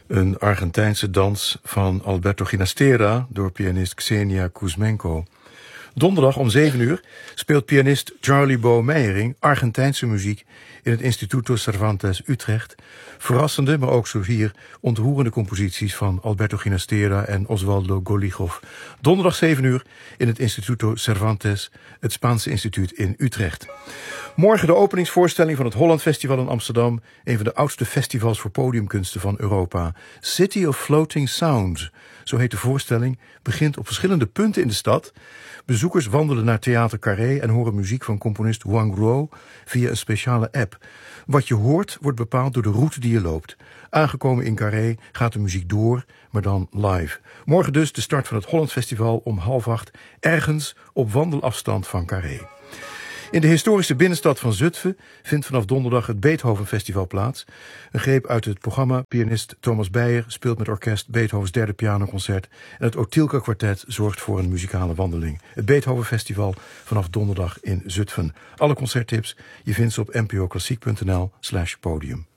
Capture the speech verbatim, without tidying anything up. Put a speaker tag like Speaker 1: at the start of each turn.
Speaker 1: Een Argentijnse dans van Alberto Ginastera door pianist Xenia Kuzmenko. Donderdag om zeven uur speelt pianist Charlie Bo Meijering Argentijnse muziek in het Instituto Cervantes Utrecht. Verrassende, maar ook zo hier ontroerende composities van Alberto Ginastera en Osvaldo Golijov. Donderdag zeven uur in het Instituto Cervantes, het Spaanse instituut in Utrecht. Morgen de openingsvoorstelling van het Holland Festival in Amsterdam. Een van de oudste festivals voor podiumkunsten van Europa. City of Floating Sound, zo heet de voorstelling, begint op verschillende punten in de stad. Bezoekers wandelen naar Theater Carré en horen muziek van componist Huang Ruo via een speciale app. Wat je hoort wordt bepaald door de route die je loopt. Aangekomen in Carré gaat de muziek door, maar dan live. Morgen dus de start van het Holland Festival om half acht, ergens op wandelafstand van Carré. In de historische binnenstad van Zutphen vindt vanaf donderdag het Beethoven Festival plaats. Een greep uit het programma. Pianist Thomas Beyer speelt met orkest Beethovens derde pianoconcert. En het Otilka Kwartet zorgt voor een muzikale wandeling. Het Beethoven Festival vanaf donderdag in Zutphen. Alle concerttips, je vindt ze op n p o klassiek punt n l slash podium.